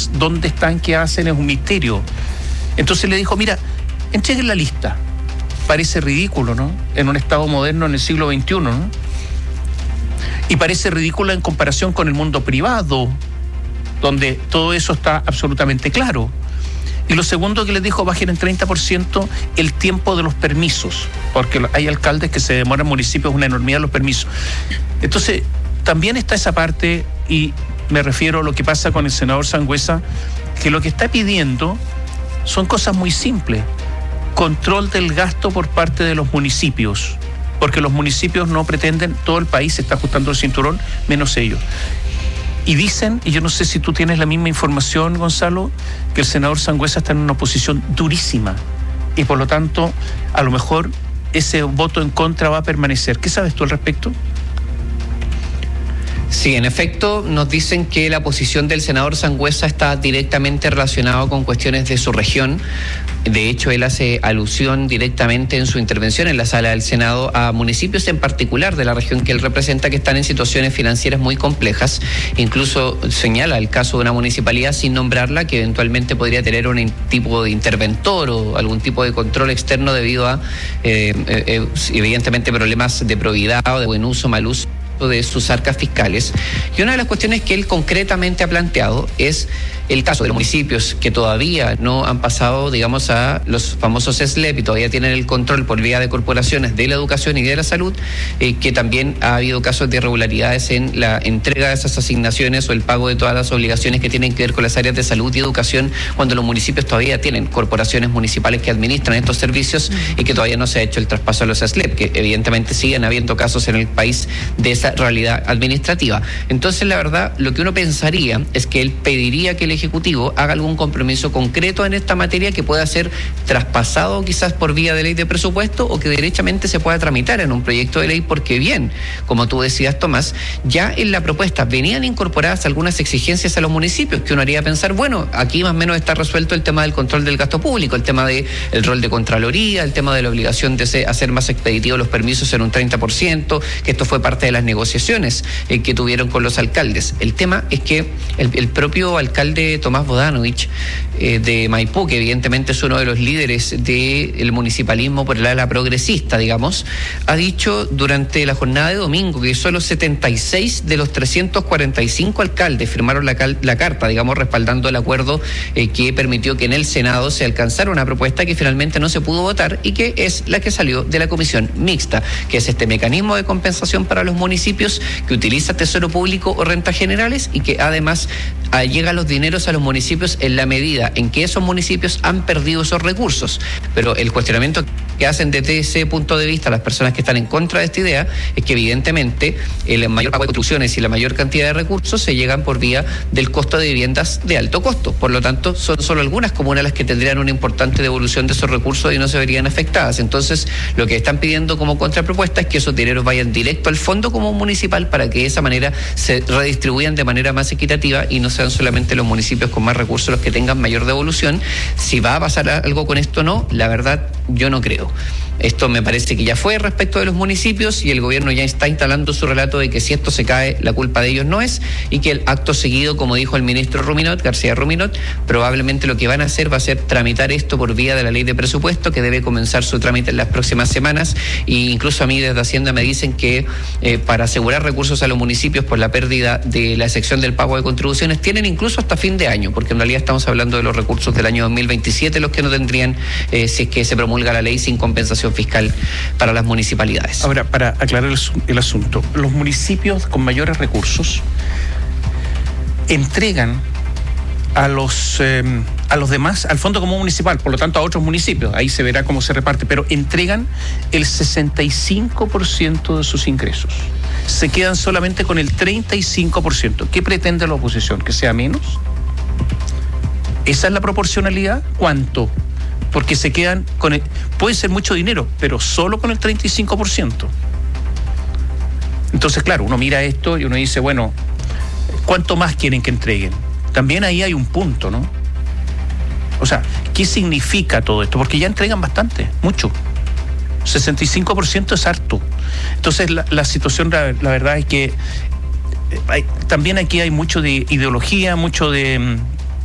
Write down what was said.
personas, dónde están, qué hacen, es un misterio. Entonces le dijo, mira, entreguen la lista. Parece ridículo, ¿no? En un Estado moderno en el siglo XXI, ¿no? Y parece ridículo en comparación con el mundo privado, donde todo eso está absolutamente claro. Y lo segundo que les dijo, bajen en 30% el tiempo de los permisos, porque hay alcaldes que se demoran en municipios una enormidad los permisos. Entonces, también está esa parte, y me refiero a lo que pasa con el senador Sangüesa, que lo que está pidiendo son cosas muy simples. Control del gasto por parte de los municipios, porque los municipios no pretenden, todo el país se está ajustando el cinturón, menos ellos. Y dicen, y yo no sé si tú tienes la misma información, Gonzalo, que el senador Sangüesa está en una posición durísima y por lo tanto, a lo mejor ese voto en contra va a permanecer. ¿Qué sabes tú al respecto? Sí, en efecto, nos dicen que la posición del senador Sangüesa está directamente relacionada con cuestiones de su región. De hecho, él hace alusión directamente en su intervención en la sala del Senado a municipios en particular de la región que él representa que están en situaciones financieras muy complejas. Incluso señala el caso de una municipalidad sin nombrarla que eventualmente podría tener un tipo de interventor o algún tipo de control externo debido a, evidentemente, problemas de probidad o de buen uso, mal uso de sus arcas fiscales. Y una de las cuestiones que él concretamente ha planteado es el caso de los municipios que todavía no han pasado, digamos, a los famosos SLEP y todavía tienen el control por vía de corporaciones de la educación y de la salud, que también ha habido casos de irregularidades en la entrega de esas asignaciones o el pago de todas las obligaciones que tienen que ver con las áreas de salud y educación cuando los municipios todavía tienen corporaciones municipales que administran estos servicios y que todavía no se ha hecho el traspaso a los SLEP, que evidentemente siguen habiendo casos en el país de esa realidad administrativa. Entonces, la verdad, lo que uno pensaría es que él pediría que el Ejecutivo haga algún compromiso concreto en esta materia que pueda ser traspasado quizás por vía de ley de presupuesto o que derechamente se pueda tramitar en un proyecto de ley, porque bien, como tú decías, Tomás, ya en la propuesta venían incorporadas algunas exigencias a los municipios que uno haría pensar, bueno, aquí más o menos está resuelto el tema del control del gasto público, el tema del rol de Contraloría, el tema de la obligación de hacer más expeditivos los permisos en un 30%, que esto fue parte de las negociaciones que tuvieron con los alcaldes. El tema es que el propio alcalde Tomás Bodanovich de Maipú, que evidentemente es uno de los líderes del municipalismo por el ala progresista, digamos, ha dicho durante la jornada de domingo que solo 76 de los 345 alcaldes firmaron la carta, digamos, respaldando el acuerdo que permitió que en el Senado se alcanzara una propuesta que finalmente no se pudo votar y que es la que salió de la comisión mixta, que es este mecanismo de compensación para los municipios que utiliza Tesoro Público o rentas generales y que además llega los dineros a los municipios en la medida en que esos municipios han perdido esos recursos. Pero el cuestionamiento que hacen desde ese punto de vista las personas que están en contra de esta idea es que evidentemente el mayor pago de construcciones y la mayor cantidad de recursos se llegan por vía del costo de viviendas de alto costo. Por lo tanto, son solo algunas comunas las que tendrían una importante devolución de esos recursos y no se verían afectadas. Entonces, lo que están pidiendo como contrapropuesta es que esos dineros vayan directo al fondo común municipal para que de esa manera se redistribuyan de manera más equitativa y no sean solamente los municipios con más recursos los que tengan mayor devolución. Si va a pasar algo con esto o no, la verdad yo no creo. Esto me parece que ya fue respecto de los municipios y el gobierno ya está instalando su relato de que si esto se cae, la culpa de ellos no es, y que el acto seguido, como dijo el ministro García Ruminot, probablemente lo que van a hacer va a ser tramitar esto por vía de la ley de presupuesto, que debe comenzar su trámite en las próximas semanas, e incluso a mí desde Hacienda me dicen que para asegurar recursos a los municipios por la pérdida de la excepción del pago de contribuciones, tienen incluso hasta fin de año, porque en realidad estamos hablando de los recursos del año 2027, los que no tendrían si es que se promulga la ley sin compensación fiscal para las municipalidades. Ahora, para aclarar el asunto, los municipios con mayores recursos entregan a los demás, al Fondo Común Municipal, por lo tanto a otros municipios, ahí se verá cómo se reparte, pero entregan el 65% de sus ingresos. Se quedan solamente con el 35%. ¿Qué pretende la oposición? ¿Que sea menos? ¿Esa es la proporcionalidad? ¿Cuánto? Porque se quedan con puede ser mucho dinero, pero solo con el 35%. Entonces, claro, uno mira esto y uno dice, bueno, ¿cuánto más quieren que entreguen? También ahí hay un punto, ¿no? O sea, ¿qué significa todo esto? Porque ya entregan bastante, mucho. 65% es harto. Entonces, la situación, la verdad es que también aquí hay mucho de ideología, mucho de